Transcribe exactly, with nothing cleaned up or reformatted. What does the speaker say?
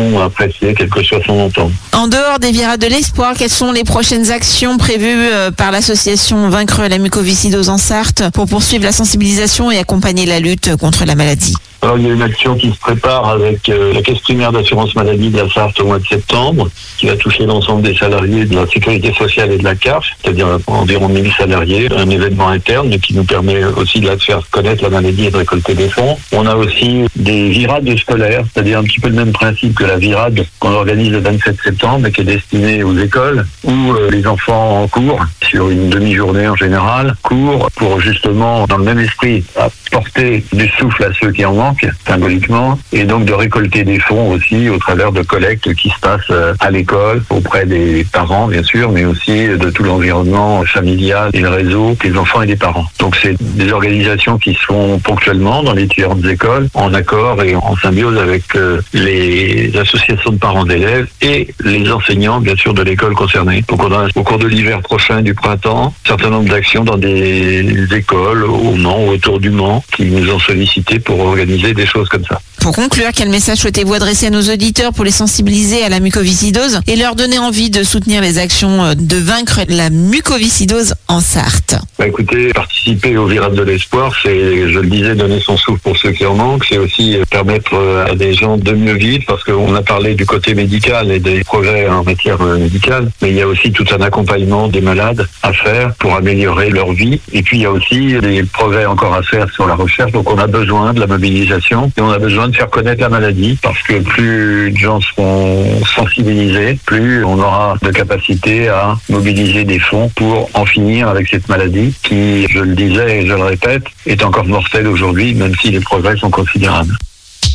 sont appréciés, quel que soit son montant. En dehors des virades de l'espoir, quelles sont les prochaines actions prévues par l'association Vaincre la mucoviscidose en Sarthe pour poursuivre la sensibilisation et accompagner la lutte contre la maladie? Alors, il y a une action qui se prépare avec euh, la caisse primaire d'assurance maladie de la Sarthe au mois de septembre, qui va toucher l'ensemble des salariés de la sécurité sociale et de la C A F, c'est-à-dire environ mille salariés, un événement interne qui nous permet aussi de faire connaître la maladie et de récolter des fonds. On a aussi des virades scolaires, c'est-à-dire un petit peu le même principe que la virade qu'on organise le vingt-sept septembre et qui est destinée aux écoles, où euh, les enfants en cours, sur une demi-journée en général, courent pour justement, dans le même esprit, apporter du souffle à ceux qui en manquent, symboliquement, et donc de récolter des fonds aussi au travers de collectes qui se passent à l'école, auprès des parents bien sûr, mais aussi de tout l'environnement familial et le réseau des enfants et des parents. Donc c'est des organisations qui se font ponctuellement dans les différentes écoles, en accord et en symbiose avec euh, les associations de parents d'élèves et les enseignants bien sûr de l'école concernée. Donc on a au cours de l'hiver prochain, du printemps, un certain nombre d'actions dans des écoles au Mans, autour du Mans, qui nous ont sollicité pour organiser des choses comme ça. Pour conclure, quel message souhaitez-vous adresser à nos auditeurs pour les sensibiliser à la mucoviscidose et leur donner envie de soutenir les actions de vaincre la mucoviscidose en Sarthe? Bah écoutez, participer aux virades de l'espoir, c'est, je le disais, donner son souffle pour ceux qui en manquent, c'est aussi permettre à des gens de mieux vivre, parce qu'on a parlé du côté médical et des progrès en matière médicale, mais il y a aussi tout un accompagnement des malades à faire pour améliorer leur vie, et puis il y a aussi des progrès encore à faire sur la recherche, donc on a besoin de la mobilisation, et on a besoin de faire connaître la maladie, parce que plus de gens seront sensibilisés, plus on aura de capacité à mobiliser des fonds pour en finir avec cette maladie qui, je le disais et je le répète, est encore mortelle aujourd'hui, même si les progrès sont considérables.